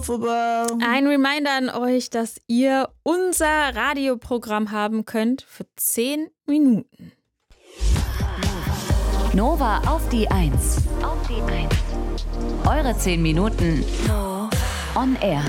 Alphabet. Ein Reminder an euch, dass ihr unser Radioprogramm haben könnt für 10 Minuten. Nova auf die 1. Eure 10 Minuten on air.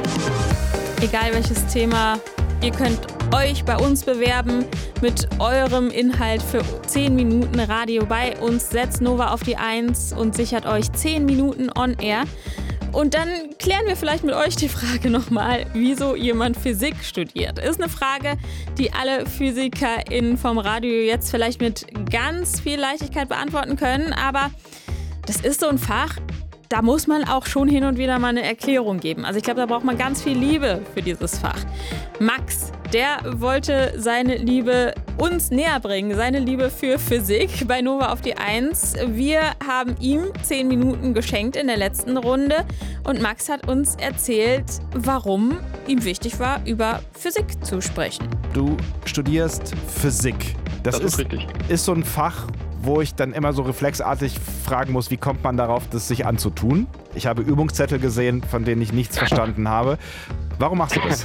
Egal welches Thema, ihr könnt euch bei uns bewerben mit eurem Inhalt für 10 Minuten Radio bei uns. Setzt Nova auf die 1 und sichert euch 10 Minuten on air. Und dann klären wir vielleicht mit euch die Frage nochmal, wieso jemand Physik studiert. Ist eine Frage, die alle PhysikerInnen vom Radio jetzt vielleicht mit ganz viel Leichtigkeit beantworten können. Aber das ist so ein Fach, da muss man auch schon hin und wieder mal eine Erklärung geben. Also ich glaube, da braucht man ganz viel Liebe für dieses Fach. Max, der wollte seine Liebe uns näher bringen, seine Liebe für Physik bei Nova auf die 1. Wir haben ihm 10 Minuten geschenkt in der letzten Runde und Max hat uns erzählt, warum ihm wichtig war, über Physik zu sprechen. Du studierst Physik. Das ist richtig. Ist so ein Fach, wo ich dann immer so reflexartig fragen muss, wie kommt man darauf, das sich anzutun? Ich habe Übungszettel gesehen, von denen ich nichts verstanden habe. Warum machst du das?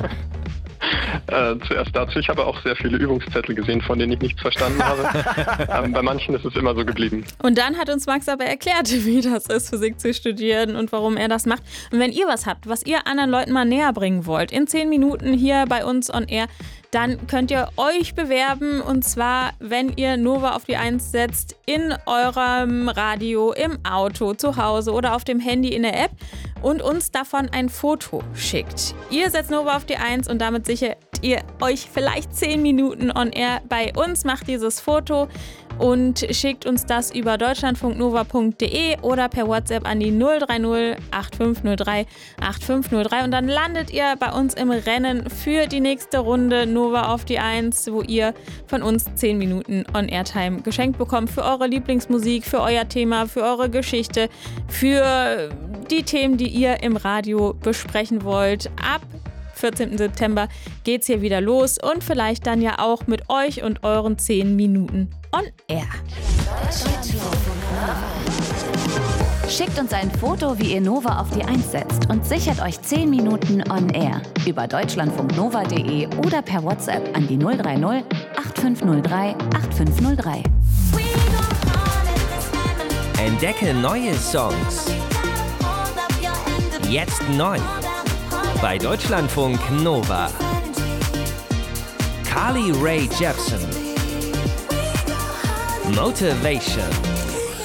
Zuerst dazu, ich habe auch sehr viele Übungszettel gesehen, von denen ich nichts verstanden habe. Bei manchen ist es immer so geblieben. Und dann hat uns Max aber erklärt, wie das ist, Physik zu studieren und warum er das macht. Und wenn ihr was habt, was ihr anderen Leuten mal näher bringen wollt, in 10 Minuten hier bei uns on air, dann könnt ihr euch bewerben, und zwar, wenn ihr Nova auf die 1 setzt, in eurem Radio, im Auto, zu Hause oder auf dem Handy in der App und uns davon ein Foto schickt. Ihr setzt Nova auf die 1 und damit sichert ihr euch vielleicht 10 Minuten on air bei uns, macht dieses Foto und schickt uns das über deutschlandfunknova.de oder per WhatsApp an die 030 8503 8503 und dann landet ihr bei uns im Rennen für die nächste Runde Nova auf die 1, wo ihr von uns 10 Minuten On-Air-Time geschenkt bekommt für eure Lieblingsmusik, für euer Thema, für eure Geschichte, für die Themen, die ihr im Radio besprechen wollt. Ab 14. September geht's hier wieder los und vielleicht dann ja auch mit euch und euren 10 Minuten on air. Schickt uns ein Foto, wie ihr Nova auf die 1 setzt und sichert euch 10 Minuten on air über deutschlandfunknova.de oder per WhatsApp an die 030 8503 8503. Entdecke neue Songs. Jetzt neu. Bei Deutschlandfunk Nova. Carly Rae Jepsen. Motivation.